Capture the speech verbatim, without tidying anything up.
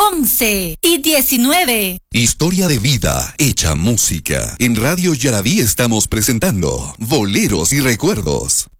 once y diecinueve. Historia de vida hecha música. En Radio Yaraví estamos presentando Boleros y Recuerdos.